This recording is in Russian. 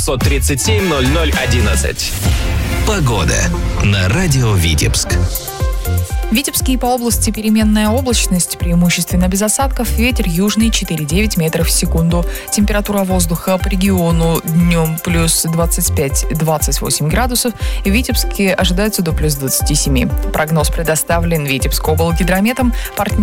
537 0011. Погода на радио Витебск. В Витебске и по области переменная облачность, преимущественно без осадков, ветер южный 4,9 метров в секунду. Температура воздуха по региону днем плюс 25-28 градусов, в Витебске ожидается до плюс 27. Прогноз предоставлен Витебскоблгидрометом. Партнер